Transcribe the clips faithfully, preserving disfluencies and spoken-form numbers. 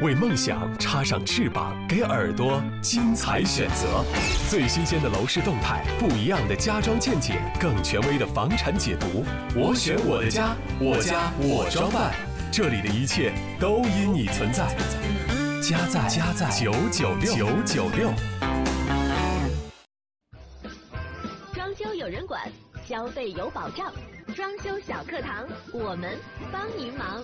为梦想插上翅膀，给耳朵精彩选择。最新鲜的楼市动态，不一样的家装见解，更权威的房产解读。我选我的家，我家我装办，这里的一切都因你存在。家在家在九九六九九六。 装修有人管，消费有保障。装修小课堂，我们帮您忙。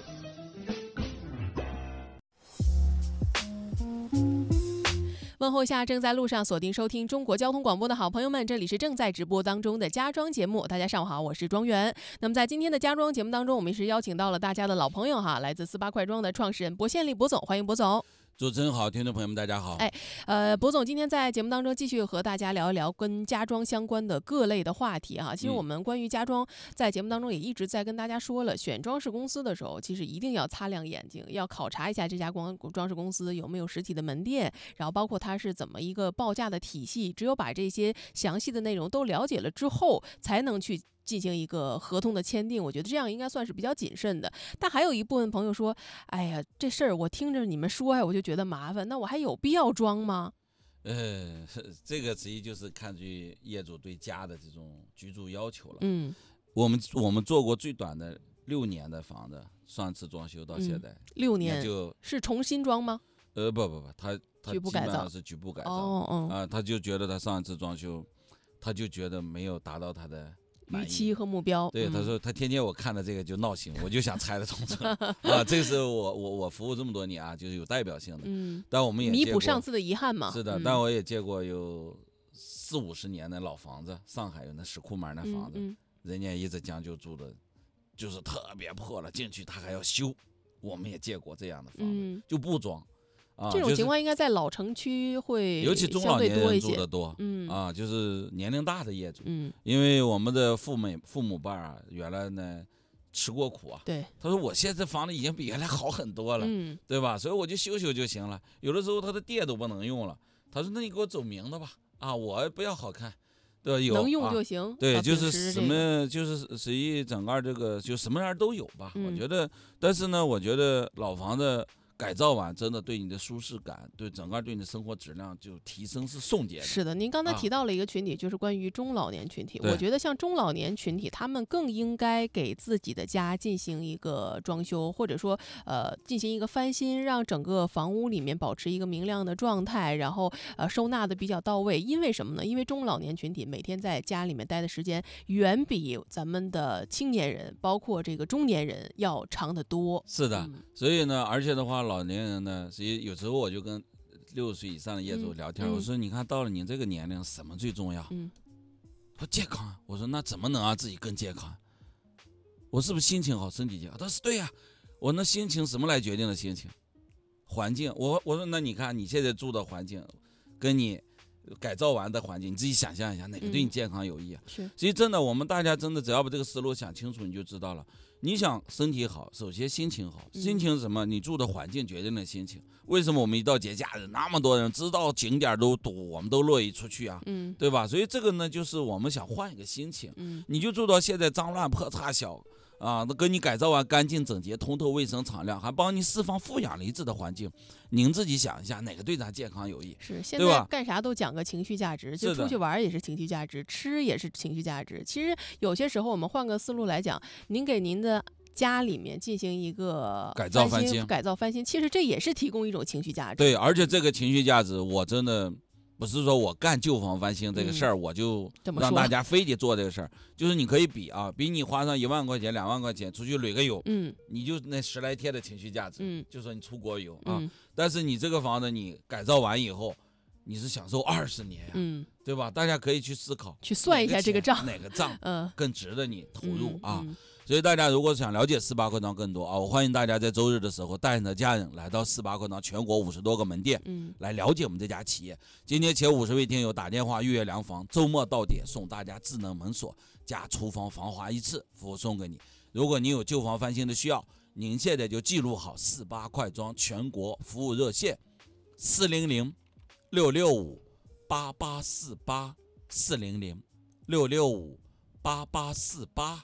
问候下正在路上锁定收听中国交通广播的好朋友们，这里是正在直播当中的家装节目。大家上午好，我是庄园。那么在今天的家装节目当中，我们是邀请到了大家的老朋友哈，来自四八快装的创始人薄宪利薄总，欢迎薄总。 主持人好，听众朋友们大家好。 哎，呃，薄总今天在节目当中继续和大家聊一聊跟家装相关的各类的话题哈。其实我们关于家装在节目当中也一直在跟大家说了，选装饰公司的时候，其实一定要擦亮眼睛，要考察一下这家光装饰公司有没有实体的门店，然后包括它是怎么一个报价的体系。只有把这些详细的内容都了解了之后，才能去进行一个合同的签订，我觉得这样应该算是比较谨慎的。但还有一部分朋友说，哎呀，这事儿我听着你们说呀，我就觉得麻烦，那我还有必要装吗？ 呃，这个实际就是看据业主对家的这种居住要求了。 嗯， 我们我们做过最短的六年的房子，上次装修到现在、嗯、 六年， 就是重新装吗？ 呃，不不不，他他局部改造是局部改造。 哦哦， 啊、呃，他就觉得他上一次装修，他就觉得没有达到他的预期和目标。 对，他说他天天我看到这个就闹心，我就想拆了重整啊。这是我我我服务这么多年啊，就是有代表性的。 嗯， 但我们也弥补上次的遗憾嘛。 是的、 嗯， 但我也见过有四五十年的老房子，上海有那石库门那房子、嗯嗯，人家一直将就住的，就是特别破了，进去他还要修。我们也见过这样的房子，嗯、就不装。啊、 这种情况应该在老城区会尤其中老年人住的多， 嗯啊，就是年龄大的业主， 嗯， 因为我们的父母父母辈啊，原来呢吃过苦啊， 对， 他说我现在房子已经比原来好很多了， 嗯， 对吧？所以我就修修就行了。有的时候他的电都不能用了，他说那你给我走明的吧，啊，我不要好看，对吧？有能用就行， 啊、对，就是什么、 这个、 就是实际整个这个就什么样都有吧、 嗯， 我觉得，但是呢，我觉得老房子改造完真的对你的舒适感，对整个对你的生活质量就提升是送节的。 是的，您刚才提到了一个群体，啊、就是关于中老年群体。我觉得像中老年群体，他们更应该给自己的家进行一个装修，或者说呃进行一个翻新，让整个房屋里面保持一个明亮的状态，然后呃收纳的比较到位。因为什么呢？因为中老年群体每天在家里面待的时间远比咱们的青年人，包括这个中年人要长得多。 是的， 嗯、 所以呢，而且的话。老年人呢，所以有时候我就跟六十岁以上的业主聊天、嗯嗯，我说：“你看到了你这个年龄，什么最重要？” 嗯， 他说：“健康。”我说：“那怎么能让自己更健康？我是不是心情好，身体健康？”他说：“对呀、啊。”我那心情什么来决定的心情？环境。我我说：“那你看你现在住的环境，跟你改造完的环境，你自己想象一下，哪个对你健康有益啊？” 是、嗯。 所以真的，我们大家真的只要把这个思路想清楚，你就知道了。你想身体好，首先心情好。心情是什么？你住的环境决定了心情。为什么我们一到节假日，那么多人知道景点都堵，我们都乐意出去啊？ 嗯， 对吧？所以这个呢，就是我们想换一个心情。 嗯， 你就住到现在脏乱破差小啊，那跟你改造完干净整洁、通透、卫生、敞亮，还帮你释放负氧离子的环境，您自己想一下，哪个对咱健康有益？ 是，现在干啥都讲个情绪价值，就出去玩也是情绪价值，吃也是情绪价值。其实有些时候我们换个思路来讲，您给您的家里面进行一个改造翻新， 改造翻新，其实这也是提供一种情绪价值。 对，而且这个情绪价值，我真的不是说我干旧房翻新这个事儿、嗯，我就让大家非得做这个事儿。就是你可以比啊，比你花上一万块钱、两万块钱出去旅个游， 嗯， 你就那十来天的情绪价值， 嗯， 就说你出国游啊、 嗯， 但是你这个房子你改造完以后，你是享受二十年呀、啊， 嗯， 对吧？大家可以去思考， 去算一下这个账， 哪个账嗯更值得你投入、 嗯、 啊。 嗯所以大家如果想了解四八快装更多啊，我欢迎大家在周日的时候带你的家人来到四八快装全国五十多个门店， 嗯， 来了解我们这家企业。今天前五十位听友打电话预约量房，周末到点送大家智能门锁加厨房防滑一次服务送给你。如果您有旧房翻新的需要，您现在就记录好四八快装全国服务热线四零零六六五八八四八四零零六六五八八四八。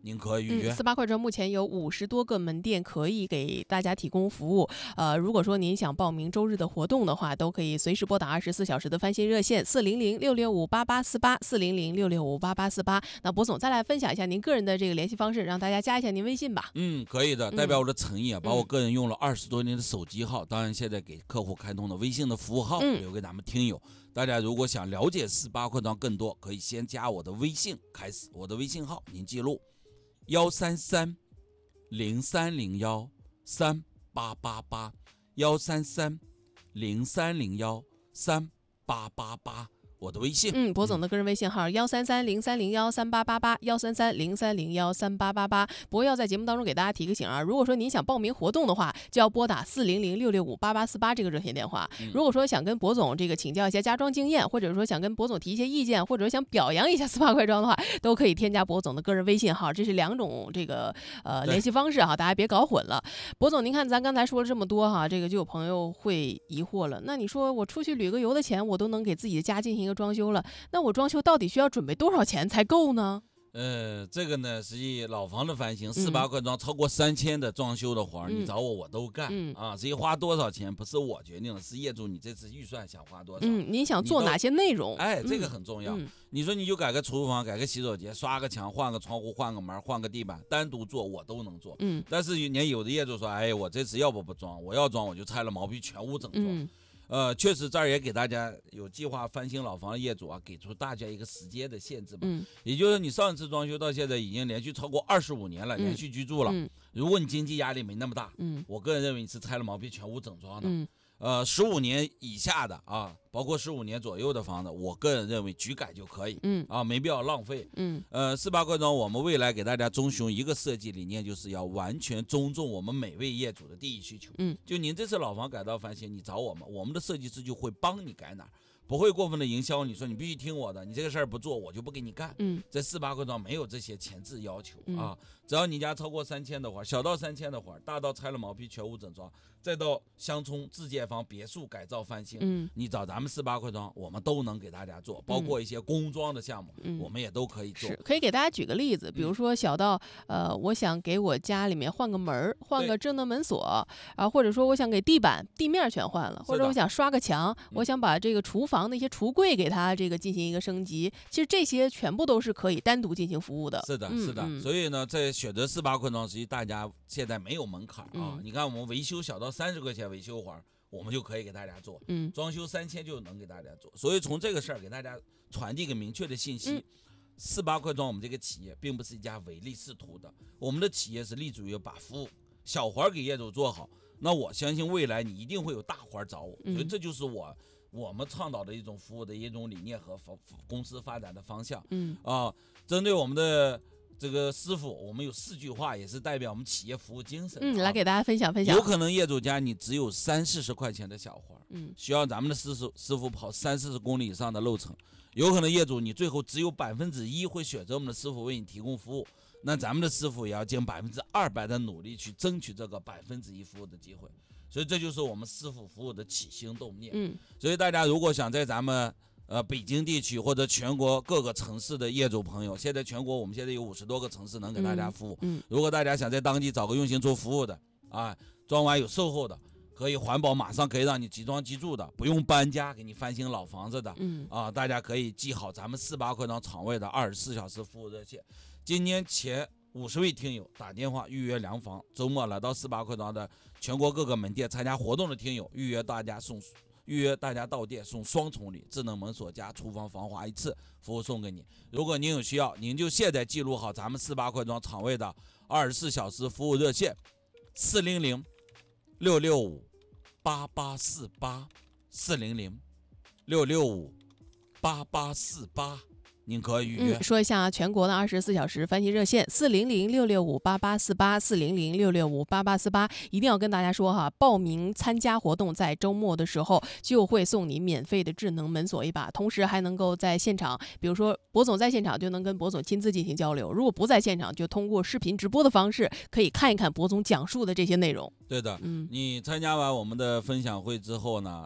您可以预约。 嗯、四八快装目前有五十多个门店可以给大家提供服务。呃，如果说您想报名周日的活动的话，都可以随时拨打二十四小时的翻新热线四零零六六五八八四八四零零六六五八八四八。那博总再来分享一下您个人的这个联系方式，让大家加一下您微信吧。 嗯，可以的，代表我的诚意啊，嗯、把我个人用了二十多年的手机号，当然现在给客户开通的微信的服务号、嗯、留给咱们听友。大家如果想了解四八快装更多，可以先加我的微信开始，我的微信号您记录。幺三三零三零幺三八八八，幺三三零三零幺三八八八，我的微信。 嗯，博总的个人微信号幺三三零三零幺三八八八，幺三三零三零幺三八八八。博要在节目当中给大家提个醒啊，如果说您想报名活动的话，就要拨打四零零六六五八八四八这个热线电话。嗯、如果说想跟博总这个请教一些家装经验，或者说想跟博总提一些意见，或者想表扬一下四八快装的话，都可以添加博总的个人微信号。这是两种这个呃联系方式哈，大家别搞混了。博总，您看咱刚才说了这么多哈，这个就有朋友会疑惑了，那你说我出去旅个游的钱，我都能给自己的家进行一个装修了，那我装修到底需要准备多少钱才够呢？ 呃，这个呢，实际老房的翻新，四八快装超过三千的装修的活儿、嗯，你找我我都干、嗯、啊。至于花多少钱，不是我决定的，是业主你这次预算想花多少。 嗯，您想做哪些内容？ 哎，这个很重要、嗯。你说你就改个厨房，改个洗手间，刷个墙，换个窗户，换个门，换个地板，单独做我都能做。嗯，但是年有的业主说，哎，我这次要不不装，我要装我就拆了毛坯，全屋整装。嗯呃，确实这儿也给大家有计划翻新老房的业主啊，给出大家一个时间的限制吧。嗯，也就是你上一次装修到现在已经连续超过二十五年了，嗯、连续居住了、嗯。如果你经济压力没那么大，嗯，我个人认为你是拆了毛坯全屋整装的。嗯，呃，十五年以下的啊，包括十五年左右的房子，我个人认为局改就可以。嗯，啊，没必要浪费。嗯，呃，四八快装我们未来给大家遵循一个设计理念，就是要完全尊重我们每位业主的第一需求。嗯，就您这次老房改造翻新，你找我们，我们的设计师就会帮你改哪儿。不会过分的营销，你说你必须听我的，你这个事儿不做，我就不给你干。嗯，在四八快装没有这些前置要求、嗯、啊，只要你家超过三千的活，小到三千的活，大到拆了毛坯全屋整装，再到乡村自建房别墅改造翻新，嗯，你找咱们四八快装，我们都能给大家做，包括一些工装的项目，嗯、我们也都可以做。 是，可以给大家举个例子，比如说小到、嗯、呃，我想给我家里面换个门，换个智能门锁啊，或者说我想给地板地面全换了，或者我想刷个墙，嗯、我想把这个厨房房的一些橱柜给它这个进行一个升级，其实这些全部都是可以单独进行服务的。 是的，是的。嗯、所以呢，在选择四八快装，实际大家现在没有门槛啊。嗯、你看，我们维修小到三十块钱维修活，我们就可以给大家做。嗯，装修三千就能给大家做。所以从这个事儿给大家传递一个明确的信息。嗯，四八快装我们这个企业并不是一家唯利是图的，我们的企业是立足于把服务小活给业主做好。那我相信未来你一定会有大活找我，所以这就是我。我们倡导的一种服务的一种理念和公司发展的方向。嗯啊，针对我们的这个师傅，我们有四句话，也是代表我们企业服务精神。 嗯，来给大家分享分享。 有可能业主家你只有三四十块钱的小活，嗯，需要咱们的师傅师傅跑三四十公里以上的路程。有可能业主你最后只有百分之一会选择我们的师傅为你提供服务，那咱们的师傅也要尽百分之二百的努力去争取这个百分之一服务的机会。所以这就是我们师傅服务的起心动念。嗯，所以大家如果想在咱们呃北京地区或者全国各个城市的业主朋友，现在全国我们现在有五十多个城市能给大家服务。嗯，嗯如果大家想在当地找个用心做服务的啊，装完有售后的，可以环保马上可以让你即装即住的，不用搬家给你翻新老房子的。嗯啊，大家可以记好咱们四八快装厂位的二十四小时服务热线。今年前五十位听友打电话预约量房，周末来到四八快装的全国各个门店参加活动的听友，预约大家送预约大家到店送双重礼，智能门锁加厨房防滑一次服务送给你。如果您有需要，您就现在记录好咱们四八快装厂位的二十四小时服务热线四零零六六五八八四八四零零六六五八八四八。您可以预约、 嗯、说一下全国的二十四小时翻新热线四零零六六五八八四八四零零六六五八八四八，一定要跟大家说哈，报名参加活动在周末的时候就会送你免费的智能门锁一把，同时还能够在现场，比如说博总在现场就能跟博总亲自进行交流，如果不在现场就通过视频直播的方式可以看一看博总讲述的这些内容。 对的，嗯，你参加完我们的分享会之后呢，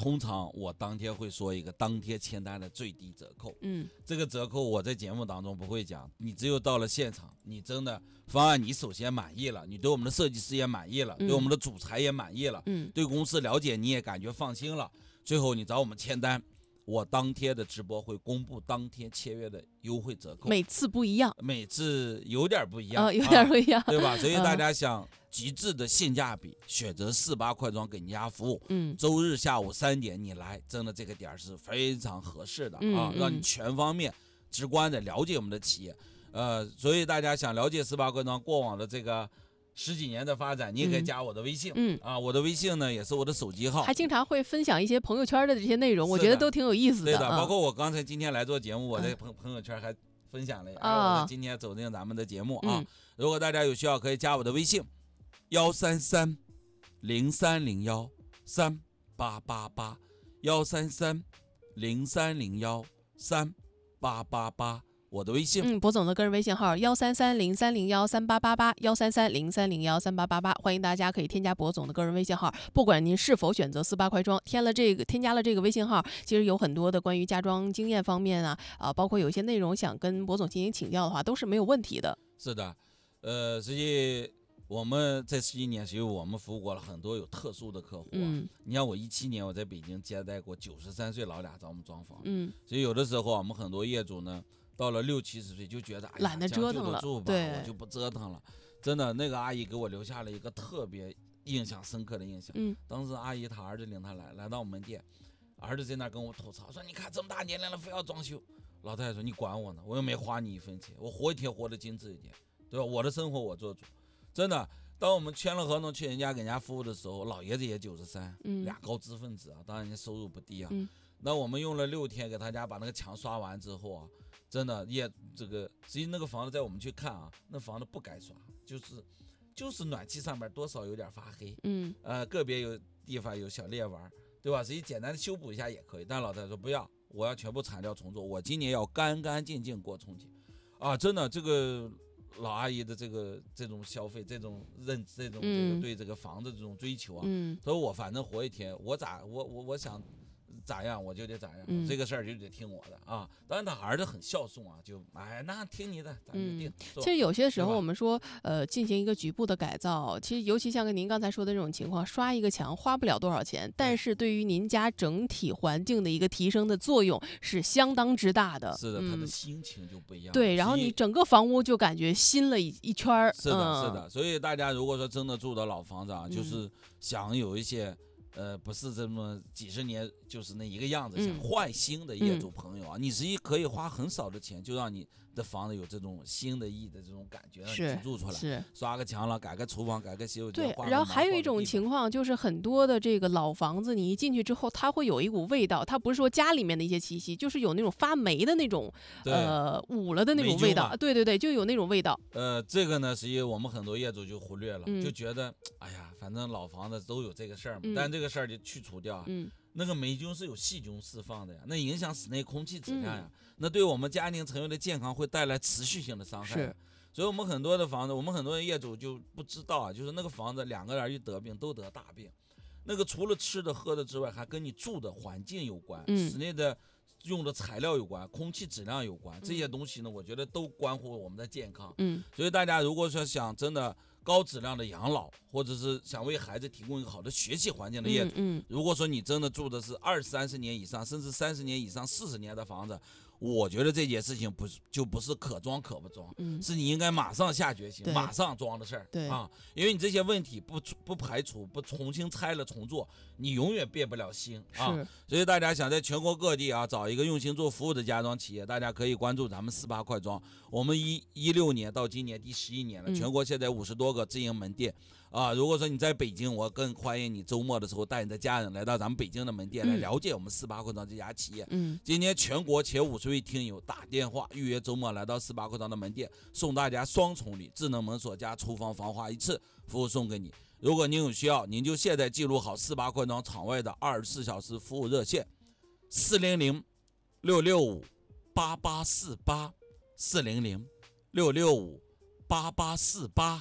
通常我当天会说一个当天签单的最低折扣。 嗯， 这个折扣我在节目当中不会讲，你只有到了现场，你真的方案你首先满意了，你对我们的设计师也满意了， 嗯、 对我们的主材也满意了， 嗯， 对公司了解你也感觉放心了，最后你找我们签单。我当天的直播会公布当天签约的优惠折扣， 每次不一样， 每次有点不一样， 哦、有点不一样、 啊，对吧？所以大家想极致的性价比，选择四八快装给你家服务。 嗯， 周日下午三点你来，真的这个点是非常合适的、 嗯、 啊，让你全方面直观的了解我们的企业。呃，所以大家想了解四八快装过往的这个十几年的发展，你也可以加我的微信， 嗯啊，我的微信呢也是我的手机号， 还经常会分享一些朋友圈的这些内容，我觉得都挺有意思的。对的， 啊、 包括我刚才今天来做节目，我在朋朋友圈还分享了，哎、 啊， 我今天走进咱们的节目啊、 嗯。 如果大家有需要，可以加我的微信，幺三三零三零幺三八八八，幺三三零三零幺三八八八。我的微信， 嗯，博总的个人微信号幺三三零三零幺三八八八，幺三三零三零幺三八八八，欢迎大家可以添加博总的个人微信号。不管您是否选择四八快装，添了这个添加了这个微信号，其实有很多的关于家装经验方面啊，啊，包括有一些内容想跟博总进行请教的话，都是没有问题的。 是的，呃，实际我们这十几年，其实我们服务过了很多有特殊的客户、啊。 嗯， 你像我一七年我在北京接待过九十三岁老俩找我们装房， 嗯， 所以有的时候我们很多业主呢。到了六七十岁就觉得哎懒得折腾了， 对，我就不折腾了。真的，那个阿姨给我留下了一个特别印象深刻的印象。 嗯， 当时阿姨她儿子领她来，来到我们店，儿子在那跟我吐槽说：“你看这么大年龄了，非要装修。”老太太说：“你管我呢，我又没花你一分钱，我活一天活得精致一点，对吧？我的生活我做主。”真的，当我们签了合同去人家给人家服务的时候，老爷子也九十三，俩高知分子啊，当然人家收入不低啊。 嗯， 那我们用了六天给他家把那个墙刷完之后啊。真的也这个，实际那个房子在我们去看啊，那房子不该刷，就是就是暖气上面多少有点发黑， 嗯， 呃，个别有地方有小裂纹，对吧？实际简单的修补一下也可以。但老太太说不要，我要全部铲掉重做，我今年要干干净净过春节，啊，真的这个老阿姨的这个这种消费，这种认这种这个对这个房子这种追求啊， 嗯， 所以我反正活一天，我咋我我我想。咋样我就得咋样、 嗯， 这个事儿就得听我的啊。当然他儿子很孝顺啊，就哎那听你的，咱们就定、 嗯。其实有些时候我们说呃进行一个局部的改造，其实尤其像跟您刚才说的这种情况，刷一个墙花不了多少钱，但是对于您家整体环境的一个提升的作用是相当之大的。 是的， 嗯、 他的心情就不一样。 对，然后你整个房屋就感觉新了一一圈儿。 是的， 嗯、 是的。所以大家如果说真的住的老房子啊，嗯、就是想有一些。呃，不是这么几十年就是那一个样子，想换新的业主朋友啊，嗯、你实际可以花很少的钱，就让你的房子有这种新的意的这种感觉，让你居住出来。 是刷个墙了，改个厨房，改个洗手间。 对，然后还有一种情况就是很多的这个老房子，你一进去之后，它会有一股味道，它不是说家里面的一些气息，就是有那种发霉的那种，呃，捂了的那种味道。对对对，就有那种味道。 呃，这个呢，实际我们很多业主就忽略了， 嗯、 就觉得，哎呀，反正老房子都有这个事儿嘛， 嗯、 但这个事儿就去除掉。 嗯。 那个霉菌是有细菌释放的呀，那影响室内空气质量呀，嗯、那对我们家庭成员的健康会带来持续性的伤害。 是， 所以我们很多的房子，我们很多的业主就不知道啊，就是那个房子两个人一得病都得大病，那个除了吃的喝的之外，还跟你住的环境有关， 嗯、 室内的用的材料有关，空气质量有关，这些东西呢，我觉得都关乎我们的健康。 嗯， 所以大家如果说想真的高质量的养老，或者是想为孩子提供一个好的学习环境的业主， 嗯嗯、 如果说你真的住的是二三十年以上，甚至三十年以上、四十年的房子，我觉得这件事情不是就不是可装可不装， 嗯、 是你应该马上下决心，马上装的事儿。 对啊，因为你这些问题不不排除，不重新拆了重做，你永远变不了新啊。所以大家想在全国各地啊找一个用心做服务的家装企业，大家可以关注咱们四八快装。我们一一六年到今年第十一年了， 嗯、 全国现在五十多个直营门店。啊，如果说你在北京，我更欢迎你周末的时候带你的家人来到咱们北京的门店， 嗯、 来了解我们四八快装这家企业。 嗯， 今天全国前五十位听友打电话预约周末来到四八快装的门店，送大家双重礼：智能门锁加厨房防滑一次服务送给你。如果您有需要，您就现在记录好四八快装场外的二十四小时服务热线：四零零六六五八八四八，四零零六六五八八四八。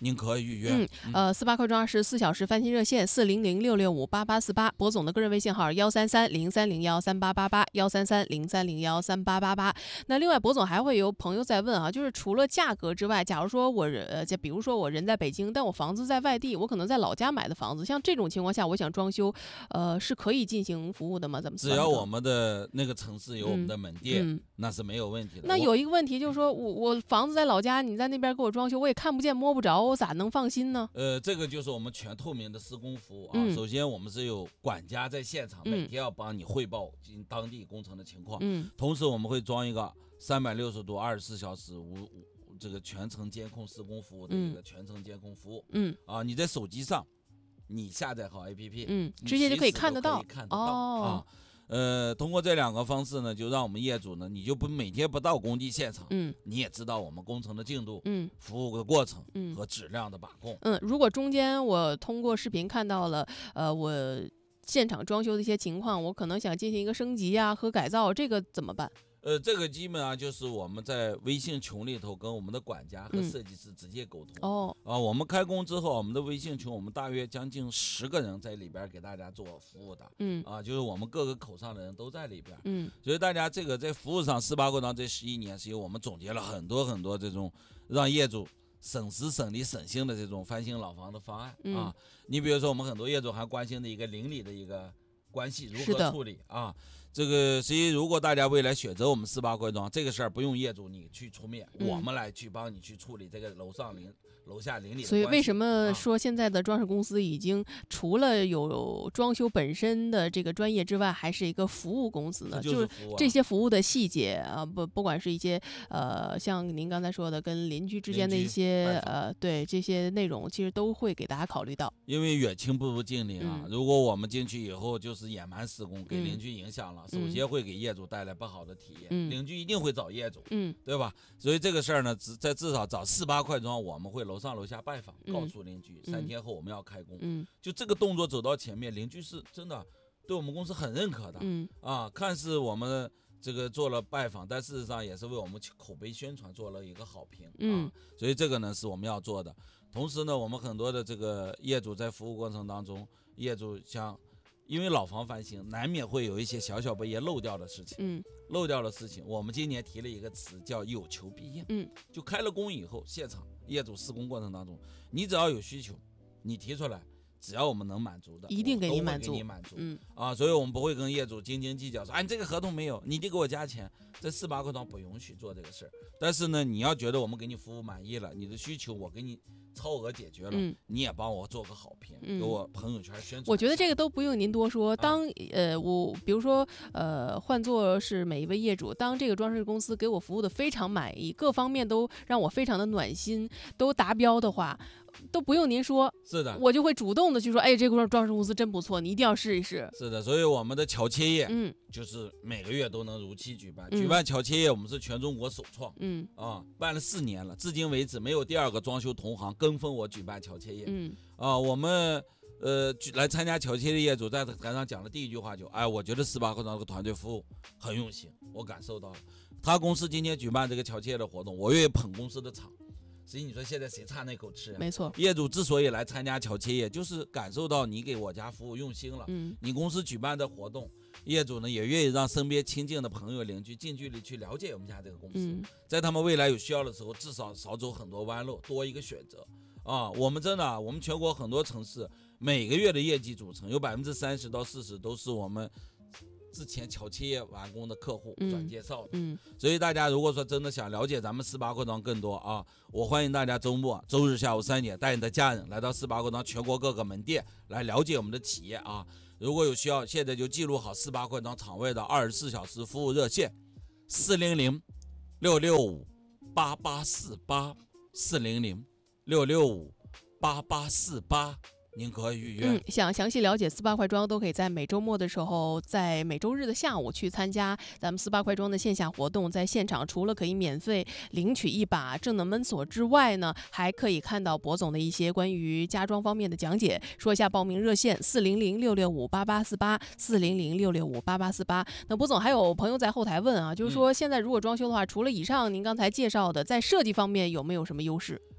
您可以预约。 嗯，呃，四八快装二十四小时翻新热线四零零六六五八八四八，博总的个人微信号幺三三零三零幺三八八八幺三三零三零幺三八八八。那另外，博总还会有朋友在问啊，就是除了价格之外，假如说我人呃，比如说我人在北京，但我房子在外地，我可能在老家买的房子，像这种情况下，我想装修，呃，是可以进行服务的吗？怎么？ 只要我们的那个城市有我们的门店， 嗯嗯、 那是没有问题的。 那有一个问题就是说，我我房子在老家，你在那边给我装修，我也看不见摸不着，我咋能放心呢？ 呃，这个就是我们全透明的施工服务啊。 嗯、 首先，我们是有管家在现场， 嗯、 每天要帮你汇报当地工程的情况。 嗯， 同时我们会装一个三百六十度、二十四小时无无这个全程监控施工服务的一个全程监控服务。 嗯啊，你在手机上，你下载好 A P P， 嗯，直接就可以看得到， 看得到哦。 啊。呃，通过这两个方式呢，就让我们业主呢，你就不每天不到工地现场， 嗯， 你也知道我们工程的进度， 嗯， 服务的过程， 嗯， 和质量的把控， 嗯，如果中间我通过视频看到了，呃，我现场装修的一些情况，我可能想进行一个升级啊和改造，这个怎么办？ 呃，这个基本上就是我们在微信群里头跟我们的管家和设计师直接沟通。 嗯、哦， 啊，我们开工之后，我们的微信群我们大约将近十个人在里边给大家做服务的。 嗯， 啊，就是我们各个口上的人都在里边。 嗯， 所以大家这个在服务上，四八快装这十一年是由我们总结了很多很多这种让业主省时省力省心的这种翻新老房的方案、 嗯、 啊。你比如说，我们很多业主还关心的一个邻里的一个关系如何处理啊。这个所以如果大家未来选择我们四八快装，这个事儿不用业主你去出面、嗯，我们来去帮你去处理这个楼上邻楼下邻里的关系。 所以为什么说现在的装饰公司已经除了有装修本身的这个专业之外，还是一个服务公司呢？ 就是这些服务的细节啊，不不管是一些呃像您刚才说的跟邻居之间的一些呃对这些内容，其实都会给大家考虑到。 因为远亲不如近邻啊、嗯，如果我们进去以后就是野蛮施工，给邻居影响了。 嗯、 首先会给业主带来不好的体验， 嗯、 邻居一定会找业主， 嗯， 对吧？所以这个事儿呢，只在至少找四八快装，我们会楼上楼下拜访， 嗯、 告诉邻居、嗯、三天后我们要开工， 嗯， 就这个动作走到前面，邻居是真的对我们公司很认可的， 嗯啊，看似我们这个做了拜访，但事实上也是为我们口碑宣传做了一个好评， 嗯， 啊，所以这个呢是我们要做的。同时呢，我们很多的这个业主在服务过程当中，业主像。因为老房翻新，难免会有一些小小被业漏掉的事情。 嗯， 漏掉的事情，我们今年提了一个词叫“有求必应”。 嗯， 就开了工以后，现场业主施工过程当中，你只要有需求，你提出来，只要我们能满足的， 一定给你满足。 给你满足。 嗯啊，所以我们不会跟业主斤斤计较，说，哎，你这个合同没有，你得给我加钱。这四八快装不允许做这个事儿。但是呢，你要觉得我们给你服务满意了，你的需求我给你超额解决了， 嗯、 你也帮我做个好评， 嗯、 给我朋友圈宣传。 我觉得这个都不用您多说。当呃我比如说呃换作是每一位业主，当这个装饰公司给我服务的非常满意，各方面都让我非常的暖心，都达标的话，都不用您说， 是的， 我就会主动的去说，哎，这个装饰公司真不错，你一定要试一试。 是的，所以我们的乔切业， 嗯， 就是每个月都能如期举办。 嗯、 举办乔切业，我们是全中国首创， 嗯啊，办了四年了，至今为止没有第二个装修同行跟风我举办乔切业， 嗯啊，我们呃来参加乔切的业主在台上讲的第一句话就，哎，我觉得四八快装这个团队服务很用心，我感受到了。他公司今天举办这个乔切的活动，我愿意捧公司的场。所以你说现在谁差那口吃、啊？ 没错， 业主之所以来参加乔切业，就是感受到你给我家服务用心了。 嗯， 你公司举办的活动，业主呢也愿意让身边亲近的朋友邻居近距离去了解我们家这个公司， 嗯、 在他们未来有需要的时候，至少少走很多弯路，多一个选择啊！我们真的、啊，我们全国很多城市每个月的业绩组成有百分之三十到四十都是我们之前乔切业完工的客户转介绍的， 嗯， 所以大家如果说真的想了解咱们四八快装更多啊，我欢迎大家周末周日下午三点带你的家人来到四八快装全国各个门店来了解我们的企业啊。如果有需要，现在就记录好四八快装场外的二十四小时服务热线：四零零六六五八八四八，四零零六六五八八四八。您可以预约。 嗯，想详细了解四八快装，都可以在每周末的时候，在每周日的下午去参加咱们四八快装的线下活动。在现场，除了可以免费领取一把智能门锁之外呢，还可以看到博总的一些关于家装方面的讲解。说一下报名热线：四零零六六五八八四八，四零零六六五八八四八。那博总还有朋友在后台问啊，就是说现在如果装修的话，除了以上您刚才介绍的，在设计方面有没有什么优势？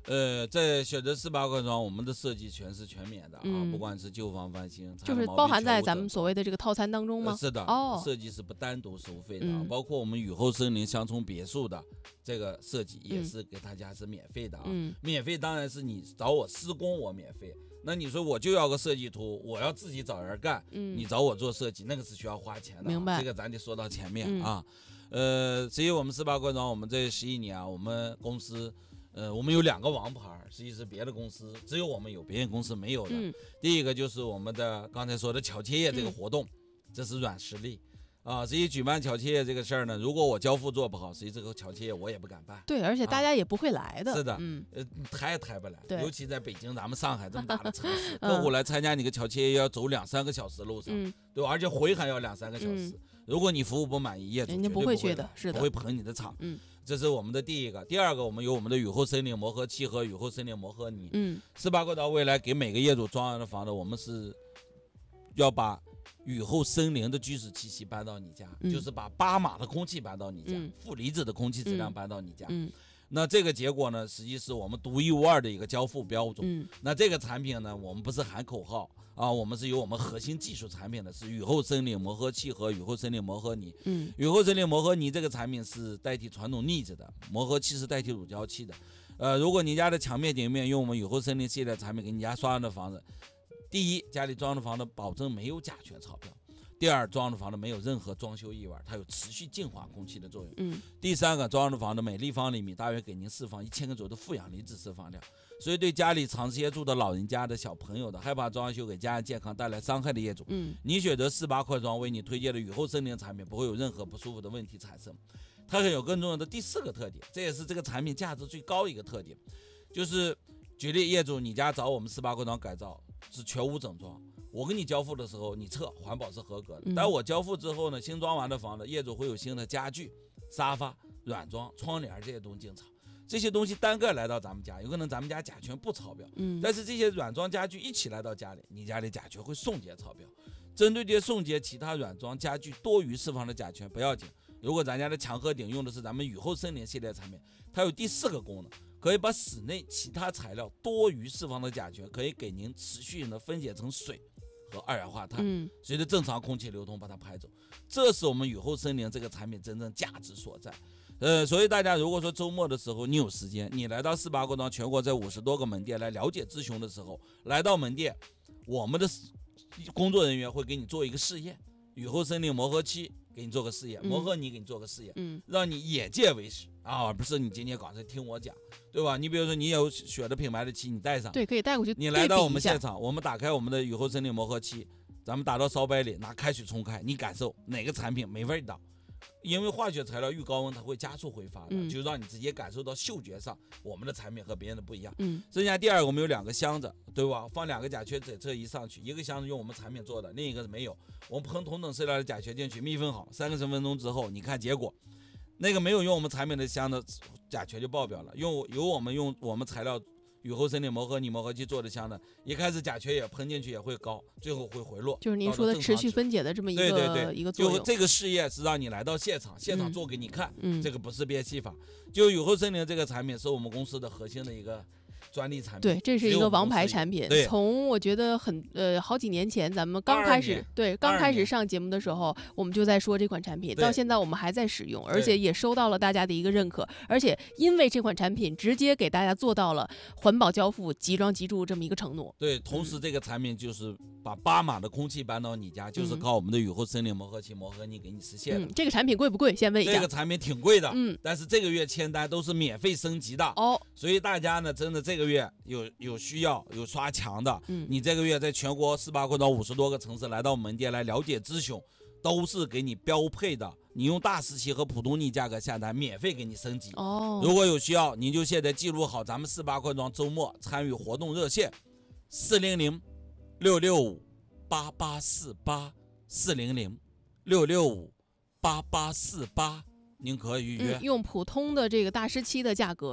呃，在选择四八块装，我们的设计全是全免的啊， 嗯不管是旧房翻新， 就是包含在咱们所谓的这个套餐当中吗？ 呃、是的， 哦， 设计是不单独收费的、啊嗯， 包括我们雨后森林乡村别墅的这个设计也是给大家是免费的啊。 嗯， 免费当然是你找我施工我免费，那你说我就要个设计图，我要自己找人干， 嗯， 你找我做设计那个是需要花钱的、啊， 明白？ 这个咱得说到前面、 嗯、 啊。呃，至于我们四八块装，我们这十一年啊，我们公司。呃，我们有两个王牌，实际是别的公司只有我们有，别人公司没有的。 嗯、 第一个就是我们的刚才说的巧切业这个活动，嗯、这是软实力啊。实际举办巧切业这个事儿呢，如果我交付做不好，实际这个巧切业我也不敢办。 对，而且大家也不会来的。 啊、是的， 嗯， 呃，抬也抬不来， 对， 尤其在北京，咱们上海这么大的城市，客户来参加你个巧切业要走两三个小时路上， 嗯、 对吧？而且回还要两三个小时。嗯、如果你服务不满意，业主人家不会去的，是的， 不会捧你的场。 嗯。 这是我们的第一个，第二个，我们有我们的雨后森林磨合漆和雨后森林磨合泥。 嗯， 四八块装未来给每个业主装完的房子，我们是要把雨后森林的居室气息搬到你家， 嗯、 就是把巴马的空气搬到你家， 嗯、 负离子的空气质量搬到你家。 嗯， 那这个结果呢，实际是我们独一无二的一个交付标准。 嗯， 那这个产品呢，我们不是喊口号。啊，我们是有我们核心技术产品的，是雨后森林磨合漆和雨后森林磨合泥。 嗯， 雨后森林磨合泥这个产品是代替传统腻子的，磨合漆是代替乳胶漆的。呃，如果你家的墙面顶面用我们雨后森林系列产品给你家刷的房子，第一，家里装的房子保证没有甲醛超标；第二，装的房子没有任何装修异味，它有持续净化空气的作用。 嗯， 第三个，装的房子每立方厘米大约给您释放一千个左右的负氧离子释放量。所以对家里长时间住的老人家的小朋友的，害怕装修给家人健康带来伤害的业主， 嗯， 你选择四八块装为你推荐的雨后森林产品，不会有任何不舒服的问题产生。它还有更重要的第四个特点，这也是这个产品价值最高一个特点，就是举例业主你家找我们四八块装改造是全屋整装，我给你交付的时候你测环保是合格的， 嗯、 但我交付之后呢，新装完的房子业主会有新的家具、沙发、软装、窗帘这些东西进场。这些东西单个来到咱们家，有可能咱们家甲醛不超标， 嗯， 但是这些软装家具一起来到家里，你家里甲醛会送检超标。针对这些送检其他软装家具多余释放的甲醛不要紧，如果咱家的墙和顶用的是咱们雨后森林系列产品，它有第四个功能，可以把室内其他材料多余释放的甲醛可以给您持续的分解成水和二氧化碳， 嗯， 随着正常空气流通把它排走，这是我们雨后森林这个产品真正价值所在。呃，所以大家如果说周末的时候你有时间，你来到四八块装全国在五十多个门店来了解咨询的时候，来到门店，我们的工作人员会给你做一个试验，雨后森林磨合漆给你做个试验，磨合泥给你做个试验， 嗯， 让你眼界为实啊，而不是你今天刚才听我讲，对吧？你比如说你有选的品牌的漆，你带上， 对，可以带过去。 你来到我们现场，我们打开我们的雨后森林磨合漆，咱们打到烧杯里，拿开水冲开，你感受哪个产品没味道。因为化学材料遇高温它会加速挥发的， 嗯、 就让你直接感受到嗅觉上我们的产品和别人的不一样。 嗯， 剩下第二个我们有两个箱子，对吧？放两个甲醛检测仪上去，一个箱子用我们产品做的，另一个是没有。我们喷同等色调的甲醛进去，密封好，三个十分钟之后，你看结果，那个没有用我们产品的箱子甲醛就爆表了。用有我们用我们材料雨后森林磨合泥磨合漆做的箱子，一开始甲醛也喷进去也会高，最后会回落， 就是您说的持续分解的这么一个对对对一个作用。 就这个试验是让你来到现场，现场做给你看， 嗯， 这个不是变戏法。就雨后森林这个产品是我们公司的核心的一个专利产品， 对，这是一个王牌产品。从我觉得很呃好几年前咱们刚开始对刚开始上节目的时候，我们就在说这款产品，到现在我们还在使用，而且也收到了大家的一个认可，而且因为这款产品直接给大家做到了环保交付、即装即住这么一个承诺。 对，同时这个产品就是把巴马的空气搬到你家，嗯、就是靠我们的雨后森林磨合漆磨合泥给你实现的。 嗯，这个产品贵不贵？先问一下。 这个产品挺贵的， 嗯， 但是这个月签单都是免费升级的哦， 所以大家呢，真的这个月有有需要有刷墙的， 嗯， 你这个月在全国四八块到五十多个城市来到门店来了解咨询，都是给你标配的。你用大师漆和普通泥价格下单，免费给你升级。 哦， 如果有需要，您就现在记录好咱们四八块装周末参与活动热线：四零零六六五八八四八四零零六六五八八四八，您可以预约、 嗯。用普通的这个大师漆的价格。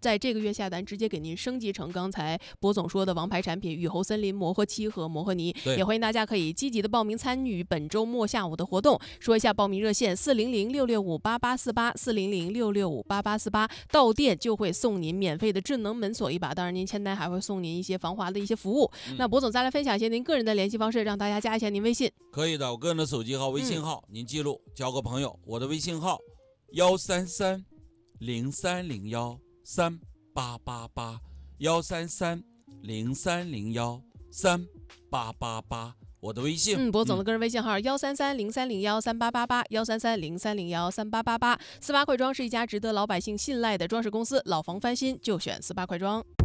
在这个月下单，直接给您升级成刚才博总说的王牌产品雨后森林磨合漆和磨合泥。也欢迎大家可以积极的报名参与本周末下午的活动。说一下报名热线：四零零六六五八八四八，四零零六六五八八四八。到店就会送您免费的智能门锁一把，当然您签单还会送您一些防滑的一些服务。嗯、那博总再来分享一些您个人的联系方式，让大家加一下您微信。 可以的，我个人的手机号、微信号，嗯、您记录，交个朋友。我的微信号幺三三零三零幺三八八八，幺三三零三零幺三八八八。我的微信， 嗯，博总的个人微信号幺三三零三零幺三八八八，幺三三零三零幺三八八八。四八快装是一家值得老百姓信赖的装饰公司，老房翻新就选四八快装。